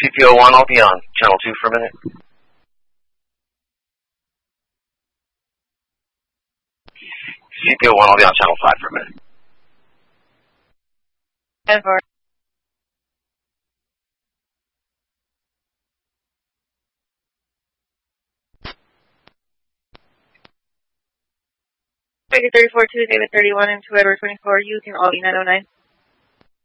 CPO1, I'll be on channel 2 for a minute. CPO1, I'll be on channel 5 for a minute. Ever. David 34-2, David 31, and 2 Edward 24, you can all be 909.